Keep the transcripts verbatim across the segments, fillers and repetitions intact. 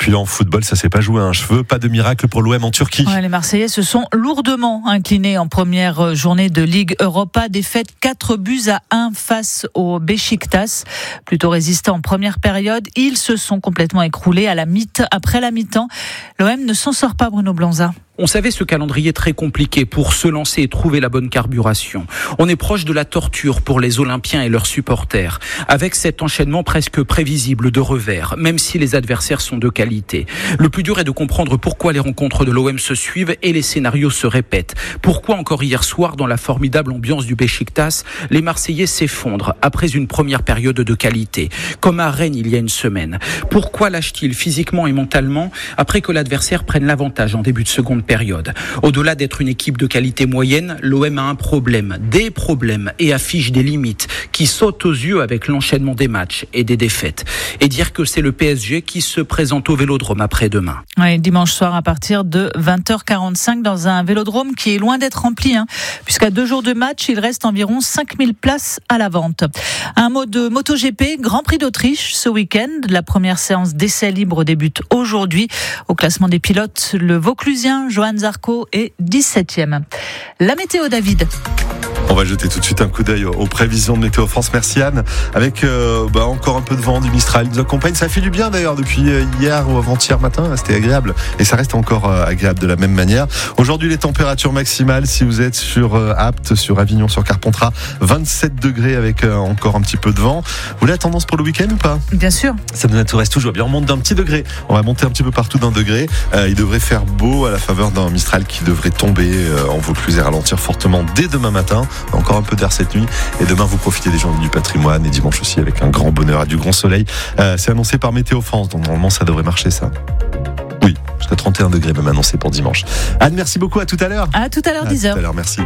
puis en football, ça s'est pas joué à un cheveu. Pas de miracle pour l'O M en Turquie. Ouais, les Marseillais se sont lourdement inclinés en première journée de Ligue Europa. Défaite quatre buts à un face au Beşiktaş. Plutôt résistant en première période, ils se sont complètement écroulés à la mi-temps. Après la mi-temps, l'O M ne s'en sort pas, Bruno Blanza. On savait ce calendrier très compliqué pour se lancer et trouver la bonne carburation. On est proche de la torture pour les Olympiens et leurs supporters, avec cet enchaînement presque prévisible de revers, même si les adversaires sont de qualité. Le plus dur est de comprendre pourquoi les rencontres de l'O M se suivent et les scénarios se répètent. Pourquoi encore hier soir, dans la formidable ambiance du Beşiktaş, les Marseillais s'effondrent après une première période de qualité, comme à Rennes il y a une semaine. Pourquoi lâchent-ils physiquement et mentalement après que l'adversaire prenne l'avantage en début de seconde période. Au-delà d'être une équipe de qualité moyenne, l'O M a un problème, des problèmes et affiche des limites qui sautent aux yeux avec l'enchaînement des matchs et des défaites. Et dire que c'est le P S G qui se présente au Vélodrome après-demain. Oui, dimanche soir à partir de vingt heures quarante-cinq dans un Vélodrome qui est loin d'être rempli, hein, puisqu'à deux jours de match, il reste environ cinq mille places à la vente. Un mot de MotoGP, Grand Prix d'Autriche ce week-end. La première séance d'essai libre débute aujourd'hui. Au classement des pilotes, le Vauclusien Johan Zarco est dix-septième. La météo, David. On va jeter tout de suite un coup d'œil aux prévisions de Météo France. Merci Anne. Avec euh, bah, encore un peu de vent du Mistral. Il nous accompagne. Ça fait du bien d'ailleurs depuis hier ou avant-hier matin. C'était agréable. Et ça reste encore euh, agréable de la même manière. Aujourd'hui, les températures maximales, si vous êtes sur euh, Apt, sur Avignon, sur Carpentras, vingt-sept degrés avec euh, encore un petit peu de vent. Vous voulez la tendance pour le week-end ou pas ? Bien sûr. Ça nous reste toujours bien. On monte d'un petit degré. On va monter un petit peu partout d'un degré. Euh, il devrait faire beau à la faveur d'un Mistral qui devrait tomber euh, en Vaucluse et ralentir fortement dès demain matin. Encore un peu d'air cette nuit et demain vous profitez des journées du patrimoine et dimanche aussi avec un grand bonheur et du grand soleil. Euh, c'est annoncé par Météo France, donc normalement ça devrait marcher ça. Oui, jusqu'à trente et un degrés même annoncé pour dimanche. Anne, merci beaucoup, à tout à l'heure. À tout à l'heure, dix heures. À tout à l'heure, merci.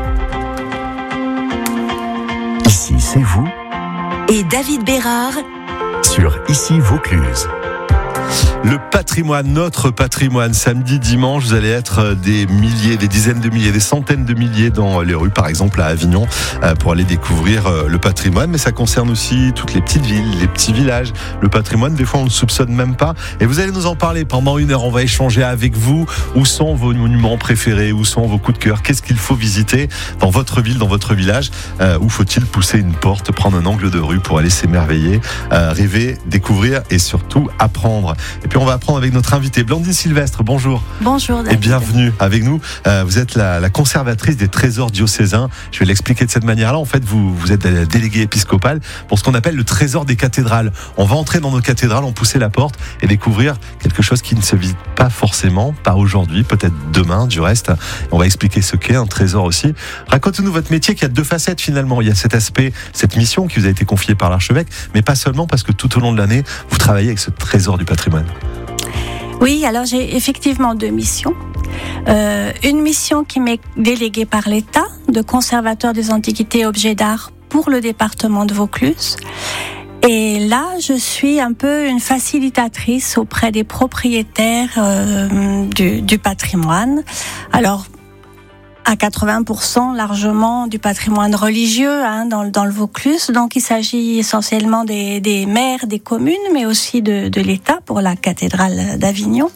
Ici c'est vous et David Bérard sur Ici Vaucluse. Le patrimoine, notre patrimoine, samedi, dimanche, vous allez être des milliers, des dizaines de milliers, des centaines de milliers dans les rues, par exemple à Avignon, pour aller découvrir le patrimoine. Mais ça concerne aussi toutes les petites villes, les petits villages. Le patrimoine, des fois, on ne le soupçonne même pas. Et vous allez nous en parler pendant une heure. On va échanger avec vous. Où sont vos monuments préférés? Où sont vos coups de cœur? Qu'est-ce qu'il faut visiter dans votre ville, dans votre village? euh, Où faut-il pousser une porte, prendre un angle de rue pour aller s'émerveiller, euh, rêver, découvrir et surtout apprendre? Et puis on va apprendre avec notre invitée Blandine Sylvestre. Bonjour. Bonjour David. Et bienvenue avec nous. Euh, vous êtes la, la conservatrice des trésors diocésains. Je vais l'expliquer de cette manière-là. En fait, vous, vous êtes la déléguée épiscopale pour ce qu'on appelle le trésor des cathédrales. On va entrer dans nos cathédrales, on pousser la porte et découvrir quelque chose qui ne se visite pas forcément, pas aujourd'hui, peut-être demain du reste. On va expliquer ce qu'est un trésor aussi. Racontez-nous votre métier qui a deux facettes finalement. Il y a cet aspect, cette mission qui vous a été confiée par l'archevêque, mais pas seulement parce que tout au long de l'année, vous travaillez avec ce trésor du patrimoine. Oui, alors j'ai effectivement deux missions. Euh, une mission qui m'est déléguée par l'État, de conservateur des antiquités et objets d'art pour le département de Vaucluse. Et là, je suis un peu une facilitatrice auprès des propriétaires euh, du, du patrimoine. Alors, à quatre-vingts pour cent largement du patrimoine religieux hein, dans, dans le Vaucluse. Donc il s'agit essentiellement des, des maires, des communes, mais aussi de, de l'État pour la cathédrale d'Avignon.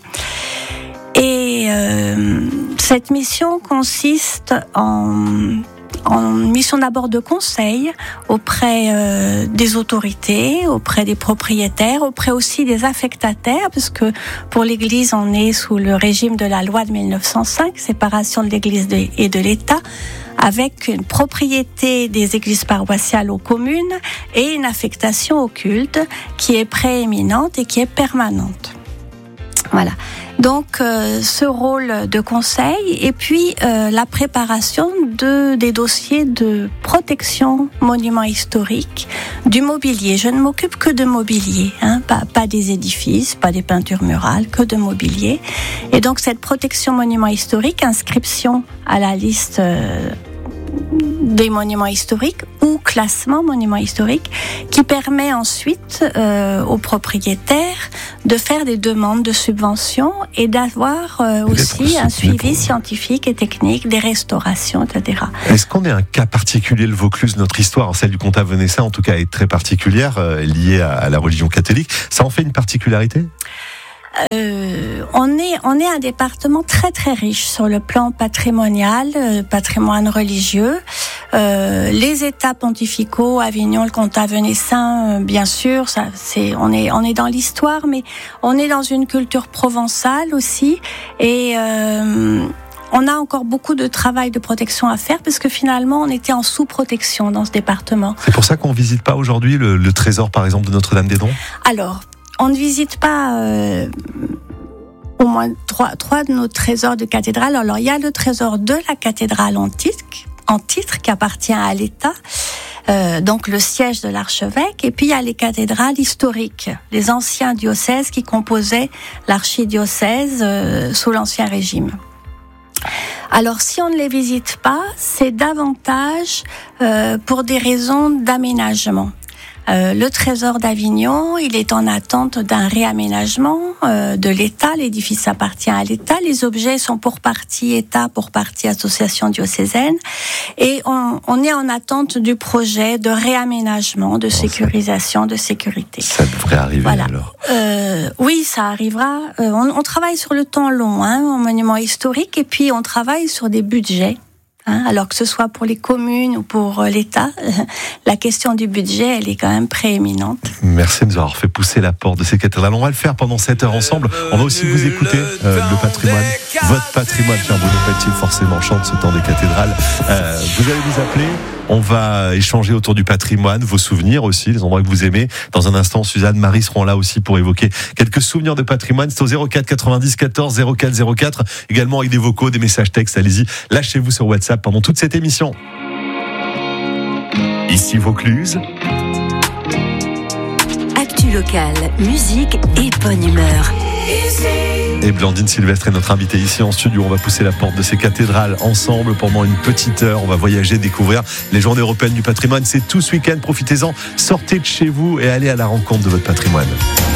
Et euh, cette mission consiste en... en mission d'abord de conseil auprès euh, des autorités, auprès des propriétaires, auprès aussi des affectataires, parce que pour l'Église, on est sous le régime de la loi de mille neuf cent cinq, séparation de l'Église de, et de l'État, avec une propriété des églises paroissiales aux communes et une affectation au culte qui est prééminente et qui est permanente. Voilà. Donc euh, ce rôle de conseil et puis euh, la préparation de des dossiers de protection monuments historiques, du mobilier. Je ne m'occupe que de mobilier, hein, pas pas des édifices, pas des peintures murales, que de mobilier. Et donc cette protection monuments historiques, inscription à la liste euh, des monuments historiques ou classement monuments historiques qui permet ensuite euh, aux propriétaires de faire des demandes de subventions et d'avoir euh, aussi un suivi scientifique et technique des restaurations, et cetera. Est-ce qu'on est un cas particulier, le Vaucluse, notre histoire, celle du comtat venessin en tout cas est très particulière, euh, liée à, à la religion catholique. Ça en fait une particularité ? euh, on est on est un département très très riche sur le plan patrimonial, euh, patrimoine religieux. Euh, les États pontificaux, Avignon, le Comtat venessin, euh, bien sûr, ça c'est on est on est dans l'histoire, mais on est dans une culture provençale aussi, et euh, on a encore beaucoup de travail de protection à faire, parce que finalement, on était en sous-protection dans ce département. C'est pour ça qu'on ne visite pas aujourd'hui le, le trésor, par exemple, de Notre-Dame-des-Dons ? Alors, on ne visite pas euh, au moins trois, trois de nos trésors de cathédrale. Alors, il y a le trésor de la cathédrale en titre, en titre qui appartient à l'État, euh, donc le siège de l'archevêque. Et puis, il y a les cathédrales historiques, les anciens diocèses qui composaient l'archidiocèse euh, sous l'Ancien Régime. Alors, si on ne les visite pas, c'est davantage euh, pour des raisons d'aménagement. Euh, le trésor d'Avignon, il est en attente d'un réaménagement euh, de l'État. L'édifice appartient à l'État. Les objets sont pour partie État, pour partie association diocésaine. Et on, on est en attente du projet de réaménagement, de sécurisation, de sécurité. Ça devrait arriver voilà. alors. Euh, oui, ça arrivera. Euh, on, on travaille sur le temps long, hein, en monument historique, et puis on travaille sur des budgets. Hein, alors que ce soit pour les communes ou pour l'État, la question du budget, elle est quand même prééminente. Merci de nous avoir fait pousser la porte de ces cathédrales. On va le faire pendant sept heures ensemble. On va aussi vous écouter euh, le patrimoine, votre patrimoine. Tiens, Bruno Pelletier forcément chante ce temps des cathédrales. Euh, vous allez nous appeler. On va échanger autour du patrimoine, vos souvenirs aussi, les endroits que vous aimez. Dans un instant, Suzanne, Marie seront là aussi pour évoquer quelques souvenirs de patrimoine. C'est au zéro quatre quatre-vingt-dix quatorze zéro quatre zéro quatre. Également avec des vocaux, des messages textes. Allez-y, lâchez-vous sur WhatsApp pendant toute cette émission. Ici Vaucluse. Actu locale, musique et bonne humeur. Et Blandine Sylvestre est notre invitée ici en studio. On va pousser la porte de ces cathédrales ensemble pendant une petite heure. On va voyager, découvrir les journées européennes du patrimoine. C'est tout ce week-end. Profitez-en, sortez de chez vous et allez à la rencontre de votre patrimoine.